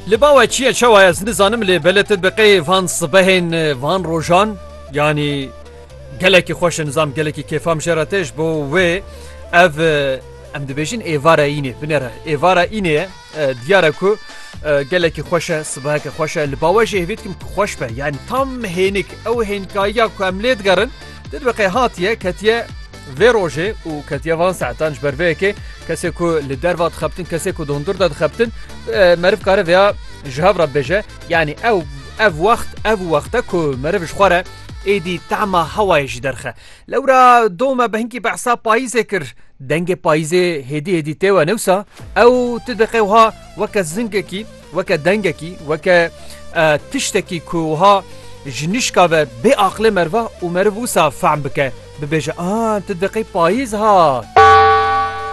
Li bawe çi ye çawa ez nizanim lê beletê biqê van sibehên van rojan yanî gelekî xweş e nizam gelekî kêfa mijara te ji bo wê ev em dibêjin êvara înê binêre êvara înê ye diyar ku gelekî xweş e sibeheke xweş e li bawe jî hêvî dikim ku xweş be yani tam hênik ew hênkayiya ku em lê digerin dibiqê hatiye ketiye vê rojê û ketiye van saetan ji ber vê yekê kesê ku li derva dixebtin kesê ku di hundir de dixebtin meriv kare vêya ji hev re bêje yani ev wexte ku meriv ji xwe re êdî tema hewayê jî derxe lewra doma bi hinkî behsa payîzê kir dengê payîzê hêdî tê we newsa ew tu diqê wiha weke zingekî weke dengekî weke tiştekî ku wiha ji nîşka ve bê aqilê meriva û meriv wisa fehm bike bibêje tu diqê payîz hat